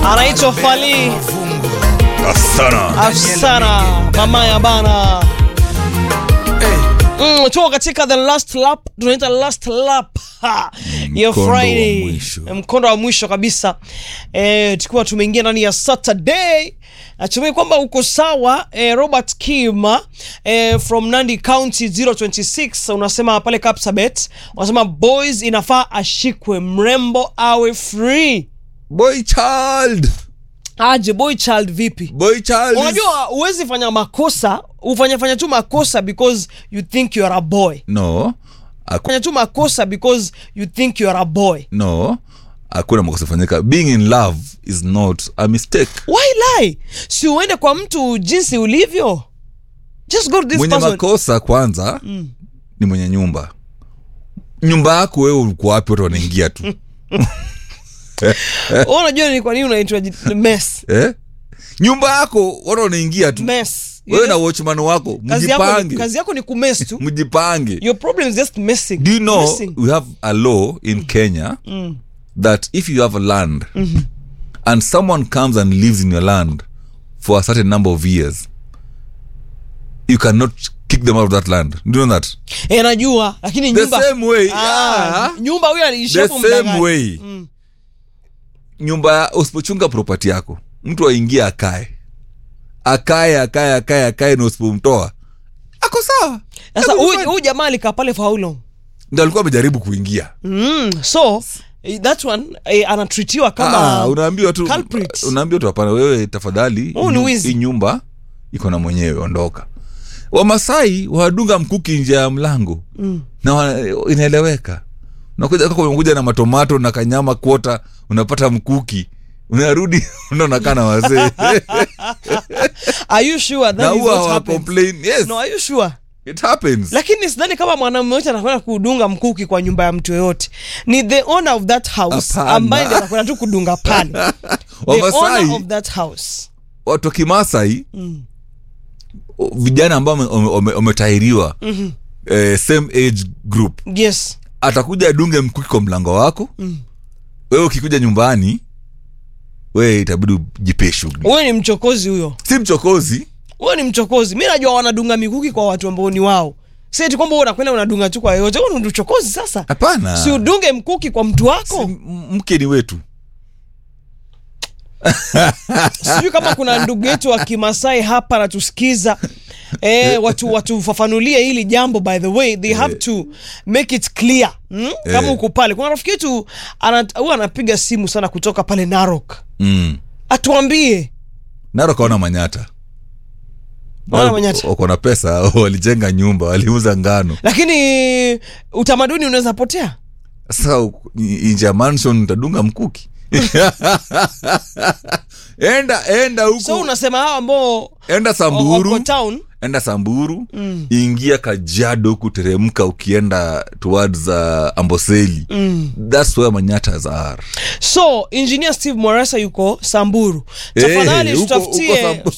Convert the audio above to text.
anaitwa Fally Afsana mama ya bana. Tuko katika the last lap, tunaita last lap ya Friday, mkondo wa mwisho kabisa. Tukiwa tumeingia ndani ya Saturday. Natumai kwamba uko sawa. Robert Kima from Nandi County 026 unasema pale Kapsabet, unasema boys inafaa ashikwe, mrembo awe free. Boy child. Aje boy child vipi? Boy child. Unajua uwezi fanya makosa, ufanya tu makosa because you think you are a boy. No. Fanya tu makosa because you think you are a boy. No. Hakuna makosa fanyika. Being in love is not a mistake. Why lie? Si uende kwa mtu jinsi ulivyo. Just go to this mwenye person. Makosa kwanza ni mwenye nyumba. Nyumba yako wewe uko wapi watu wanaingia tu? Unajua ni kwa nini unaitwa mess? Nyumba yako watu wanaingia tu. Mess. Wewe na watchman wako mjipange. Kazi yako ni kumess tu. Mjipange. Your problem is just messing. Do you know we have a law in Kenya that if you have a land and someone comes and lives in your land for a certain number of years, you cannot kick them out of that land. Do you know that? Najua, lakini nyumba the same way. Nyumba huyo aliishi hapo the same way. Nyumba usipochunga property yako, mtu aingie akae na usipomtoa ako sawa. Sasa huyu jamaa alikaa pale for how long? Ndio alikuwa amejaribu kuingia. So that one anatritiwa kama unaambiwa tu culprit. Unaambiwa tu hapana, wewe tafadhali hii nyumba iko na mwenyewe, ondoka. Wamasai wadunga mkuki nje ya mlango na inaeleweka. Unakuja na matomato na kanyama kwota, unapata mkuki, unarudi unakaa na wazee. Are you sure that is what happens? Complain. Yes. No, are you sure? It happens. Lakini sidhani kama mwanamume yote anakwenda kudunga mkuki kwa nyumba ya mtu yote. Ni the owner of that house ambaye ndiye anakwenda tu kudunga pale. The owner of that house. Watu Kimasai vijana ambao wametahiriwa same age group. Yes. Atakuja adunge mkuki kwa mlango wako. Wewe ukikuja nyumbani, wewe itabidi jipe shughuli. Wewe ni mchokozi huyo. Si mchokozi. Wewe ni mchokozi. Mimi najua wanadunga mikuki kwa watu ambao ni wao. Si eti kwamba wewe unakwenda unadunga tu kwa yote. Wewe ni mchokozi sasa. Hapana. Si udunge mkuki kwa mtu wako. Si mke ni wetu. Sijui kama kuna ndugu yetu wa Kimasai hapa anatusikiza. Watu fafanulie hili jambo. By the way, they have to make it clear. Kama uko pale, kuna rafiki yetu anapiga simu sana kutoka pale Narok. Atuambie. Narok wana Manyata. Manyata. Wako na pesa, walijenga nyumba, waliuza ngano. Lakini utamaduni unaweza potea. Sasa nje mansion utadunga mkuki. Enda huko. So unasema hao ambao enda Samburu town, enda Samburu, ingia Kajiado kuteremka ukienda towards Amboseli. That's where Manyatas are. So engineer Steve Morasa yuko Samburu. Tafadhali tutafutie